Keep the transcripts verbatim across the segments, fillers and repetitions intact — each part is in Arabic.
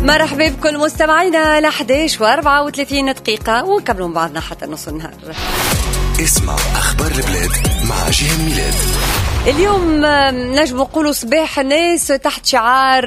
مرحبا بكل مستمعينا ل إحدى عشر وأربعة وثلاثين دقيقة ونكملوا بعضنا حتى نص النهار. اسمع أخبار البلاد مع جيهان ميلاد. اليوم نجم نقولوا صباح الناس تحت شعار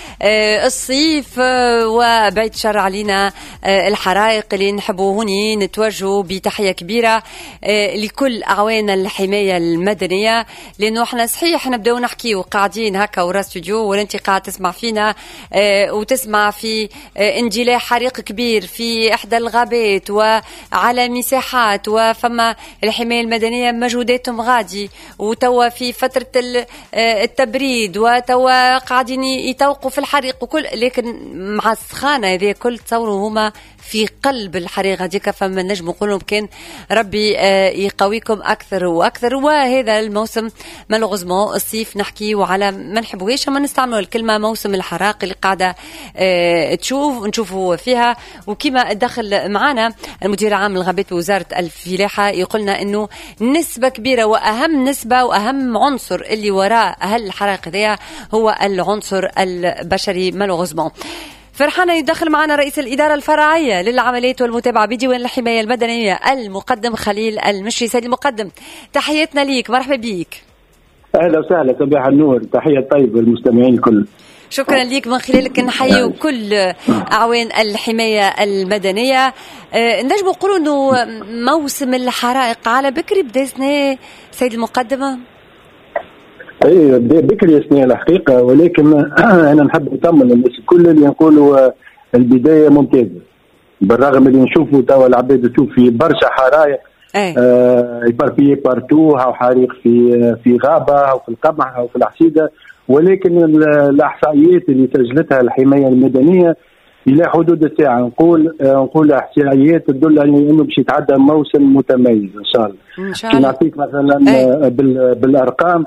الصيف، وبعيد شر علينا الحرائق اللي نحبوا هوني نتوجهوا بتحية كبيرة لكل أعوان الحماية المدنية، لأنه احنا صحيح نبدأ نحكي وقاعدين هكا ورا استوديو ولا انت قاعد تسمع فينا وتسمع في اندلاع حريق كبير في إحدى الغابات وعلى مساحات، وفما الحماية المدنية مجهوداتهم غادي وتوا في فترة التبريد وتوا قاعدين يتوقوا في الحريق وكل، لكن مع السخانة هذه كل تصوروا هما في قلب الحريق هذيك، فما نجم نقولهم كان ربي يقويكم أكثر وأكثر. وهذا الموسم مالوغوزمون الصيف نحكي وعلى ما نحبوهاش ما نستعملوا الكلمة موسم الحرائق اللي قاعدة تشوف نشوفوا فيها. وكما دخل معنا المدير العام للغابات بوزارة الفلاحة يقولنا إنه نسبة كبيرة وأهم نسبة وأهم عنصر اللي وراء هالحرائق ذي هو العنصر البشري مالوغوزمون. فرحانة يدخل معنا رئيس الإدارة الفرعية للعمليات والمتابعة بديوان الحماية المدنية المقدم خليل المشري. سيد المقدم تحياتنا ليك، مرحبا بيك. أهلا وسهلا، صباح النور، تحية طيبة للمستمعين الكل. شكرا ليك، من خلالك نحيي كل أعوان الحماية المدنية. أه نجم نقولوا أنه موسم الحرائق على بكري بدا سنة سيد المقدمة؟ اي بكري سنة الحقيقة، ولكن أنا نحب نطمن الناس الكل اللي نقولوا البداية ممتازة، بالرغم اللي نشوفوا توا العباد تشوف في برشا حرائق يباربيي بارتو، هاو حريق في في غابة أو في القمح أو في العسيدة، ولكن الإحصائيات اللي سجلتها الحماية المدنية إلى حدود الساعة نقول نقول إحصائيات تدل على إنه باش يتعدى موسم متميز إن شاء الله. إن شاء الله. نعطيك مثلا بالأرقام.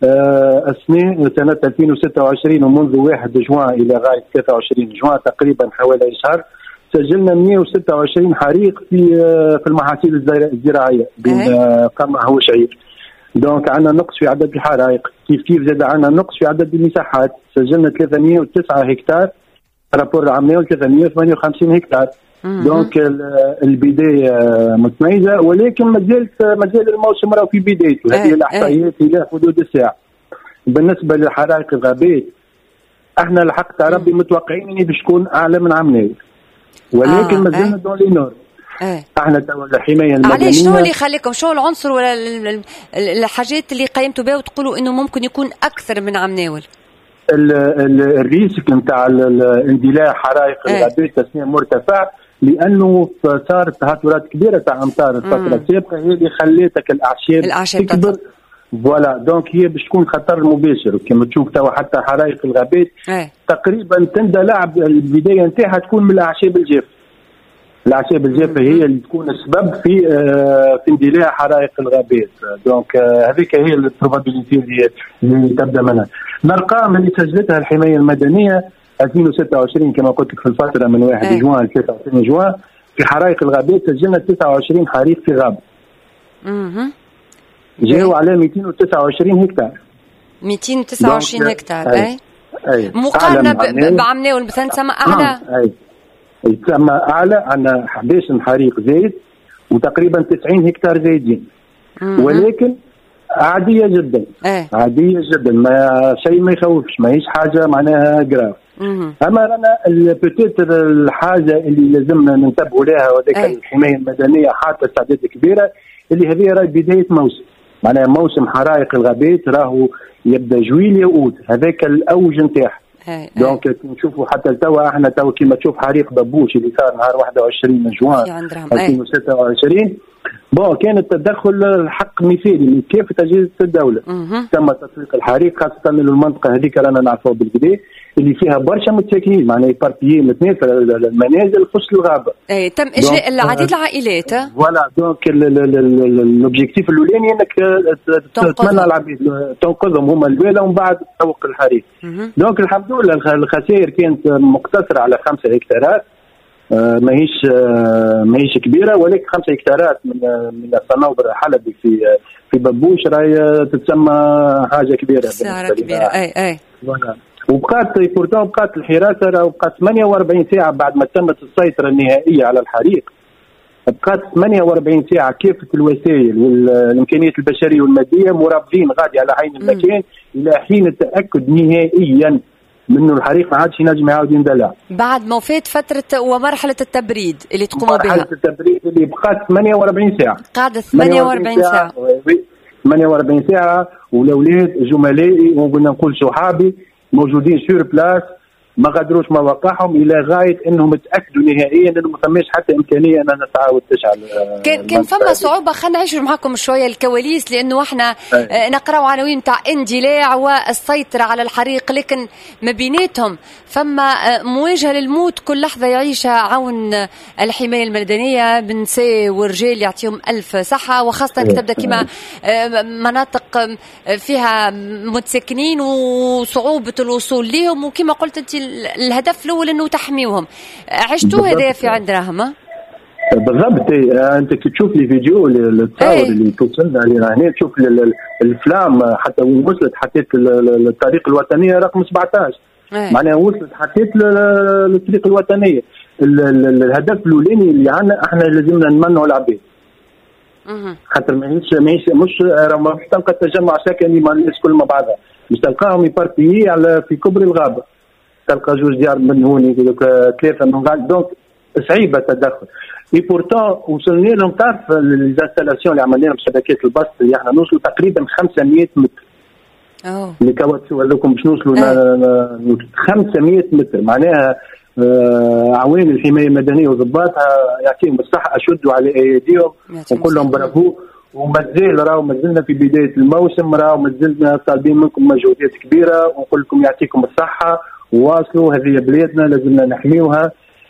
السنة سنة ألفين وستة وعشرين ومنذ واحد جوان إلى غاية ثلاثة وعشرين جوان تقريبا حوالي شهر سجلنا مئة وستة وعشرين حريق في في المحاصيل الزراعية بين قمح وشعير. دونك عندنا نقص في عدد الحرائق، كيف كيف زاد عندنا نقص في عدد المساحات، سجلنا ثلاثمئة وتسعة هكتار رابور العام ثلاثمئة وثمانية وخمسين هكتار. دونك البداية متميزة، ولكن ما زالت ما زال الموسم راه في بدايته. هذه الإحصائيات إلى حدود الساعة. بالنسبة لحرائق الغابات احنا الحق تاع ربي متوقعين اني باش تكون اعلى من عام، ولكن ما زلنا دون لي نور. احنا توا الحماية المدنية. علاش شنو اللي يخليكم، شنو العنصر ولا الحاجات اللي قيمتوا بها وتقولوا انه ممكن يكون اكثر من عام ناول؟ الريسك نتاع اندلاع حرائق الغابات تسمية مرتفع، لانه صارت تهاترات كبيره تاع امطار الفتره السابقه هي اللي خليتك الاعشاب, الأعشاب تكبر. فوالا دونك هي باش تكون خطر مباشر كما تشوف توا حتى حرائق الغابات ايه. تقريبا تندلع البدايه نتاعها تكون من الاعشاب الجافه. الاعشاب الجافه هي اللي تكون السبب في آه في اندلاع حرائق الغابات. دونك هذيك آه هي البروبابيليتي اللي, اللي تبدا منها. الارقام اللي سجلتها الحمايه المدنيه ألفين وستة وعشرين كما قلت لك في الفتره من واحد أيه. جوان ثلاثة وعشرين جوان في حرائق الغابات سجلنا تسعة وعشرين حريق في غابه. اها جاوا على مئتين وتسعة وعشرين هكتار. مئتين وتسعة وعشرين هكتار اي اي مقارنه بعام ناول مثلا تسمى اعلى. اي يتسمى اعلى، عندنا أحد عشر حريق زايد وتقريبا تسعين هكتار زايدين، ولكن عاديه جدا. أيه. عاديه جدا، ما شيء ما يخوفش، ما هيش حاجه معناها جراف. اما رانا بوتيتر الحاجه اللي لازمنا ننتبهوا لها وذاك أيه. الحمايه المدنيه حاطه استعداد كبيره اللي هذه راهي بدايه موسم، معناها موسم حرائق الغابات راهو يبدا جويليا واوت، هذاك الاوج نتاعها. دونك نشوفوا حتى توا احنا توا كيما تشوف حريق بابوش اللي صار نهار واحد وعشرين جوان ألفين وستة وعشرين. بون كان التدخل الحق مثالي من كافة أجهزة الدولة. تم تطبيق الحريق خاصة المنطقة هذيك رانا نعرفوها بالكدا اللي فيها برشا متساكنين، معناها يبارتيي متناثر المنازل خص الغابة. اي تم إجلاء العديد العائلات. فوالا دونك الأوبجيكتيف الأولاني أنك تتمنى العبيد تنقذهم هما البالة ومن بعد تسوق الحريق. دونك الحمد لله الخسائر كانت مقتصرة على خمسة هكتارات. آه ماهيش آه ماهيش كبيره، ولكن خمسة هكتارات من من الصنوبر الحلبي في في بابوش راهي تتسمى حاجه كبيره. سعرة كبيره. اي اي وبقات بورتون بقات الحراسه راه بقات ثمانية وأربعين ساعه بعد ما تمت السيطره النهائيه على الحريق. بقات ثمانية وأربعين ساعه كافه الوسائل والامكانيات البشريه والماديه مرابطين غادي على عين المكان الى حين التاكد نهائيا منه الحريق ما عادش ينجم يعاود يندلع. بعد ما فات فتره ومرحله التبريد اللي تقوموا بها. مرحله التبريد اللي بقات ثمانية وأربعين ساعه. قاعده ثمانية وأربعين ساعه. ثمانية وأربعين ساعه والاولاد زملائي وقلنا نقول صحابي موجودين سور بلاس ما غادروش مواقعهم الى غايه انهم تاكدوا نهائيا انه ما فماش حتى امكانيه انها تعاود تشعل. كان كان فما صعوبه. خلينا نعيشوا معكم شويه الكواليس لانه احنا نقراو عناوين تاع اندلاع والسيطره على الحريق، لكن ما بيناتهم فما مواجهه للموت كل لحظه يعيشها عون الحمايه المدنيه بنساء ورجال يعطيهم الف صحه، وخاصه تبدا كما مناطق فيها متسكنين وصعوبه الوصول لهم، وكما قلت انت الهدف الاول انه تحميوهم. عشتوا هذا في عند راهم؟ بالضبط. انت كي تشوف لي فيديو التصاور اللي توصلنا عليه هنا تشوف الافلام حتى وين وصلت، حطيت الطريق الوطنيه رقم سبعطاش معناها وصلت حطيت للطريق الوطنيه. الهدف الاولاني اللي عندنا احنا لازمنا نمنعوا العباد خاطر ماهيش ماهيش مش مش تلقى تجمع سكني مع الناس كل مع بعضها، مش تلقاهم يبارتيي على في كبر الغابه، تلقى جوج ديار من هوني ثلاثه من غاد، دونك صعيبه التدخل. اي بورتون وصلنا لهم تعرف ليزانستالاسيون اللي عملنا لهم شبكات البسط اللي احنا نوصلوا تقريبا خمسمية متر. اه اللي كواتسو لكم باش نوصلوا أه. خمسمية متر معناها آه عوين الحمايه المدنيه وضباطها يعطيهم الصحه اشدوا على ايديهم ونقول لهم برافو. ومازال راهو مازلنا في بدايه الموسم، راهو مازلنا طالبين منكم مجهودات كبيره ونقول لكم يعطيكم الصحه وواصلوا، هذه بلادنا لازمنا نحميوها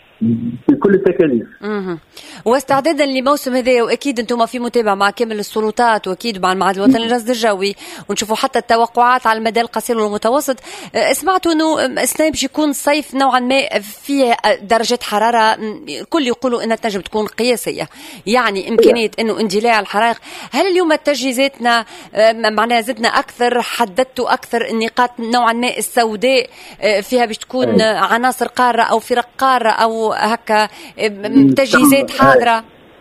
بكل التكاليف. اها واستعدادا لموسم هذا، واكيد انتم في متابعه مع كامل السلطات واكيد مع المعهد الوطني للرصد الجوي، ونشوفوا حتى التوقعات على المدى القصير والمتوسط. سمعتوا انه السنه باش يكون صيف نوعا ما فيه درجه حراره الكل يقولوا انها تنجم تكون قياسيه، يعني امكانيه انه اندلاع الحرائق. هل اليوم تجهيزاتنا معناها زدنا اكثر، حددتوا اكثر النقاط نوعا ما السوداء فيها باش تكون عناصر قاره او فرق قاره او هكا تجهيزات حاضره؟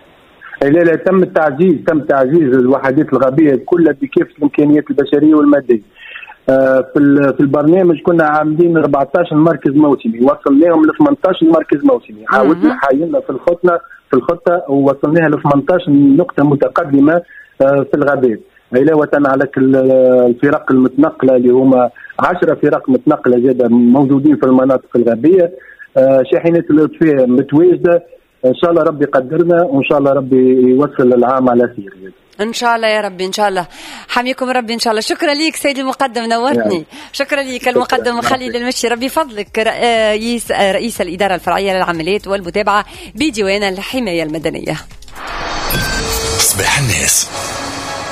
لا لا تم التعزيز تم تعزيز الوحدات الغابيه كلها بكافه الامكانيات البشريه والماديه. آه في في البرنامج كنا عاملين أربعطاش مركز موسمي، وصلناهم ل ثمنطاش مركز موسمي، حاولنا حاولنا في الخطه في الخطه ووصلناها ل ثمنطاش نقطه متقدمه آه في الغابات، علاوه على الفرق المتنقله اللي هما عشرة فرق متنقله زاده موجودين في المناطق الغابيه. آه شاحنات الاطفاء متواجده، ان شاء الله ربي يقدرنا وان شاء الله ربي يوصل العام على خير ان شاء الله يا ربي. ان شاء الله حميكم ربي ان شاء الله. شكرا ليك سيدي المقدم، نورتني يعني. شكرا ليك المقدم خليل المشي، ربي فضلك، رئيس رئيس الاداره الفرعيه للعمليات والمتابعه بديوان الحمايه المدنيه. صباح الناس.